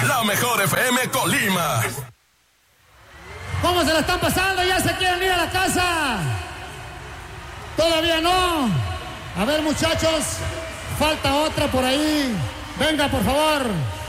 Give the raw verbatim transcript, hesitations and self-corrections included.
la mejor F M Colima. ¿Cómo se la están pasando? ¿Ya se quieren ir a la casa? ¿Todavía no? A ver, muchachos, falta otra por ahí. Venga, por favor.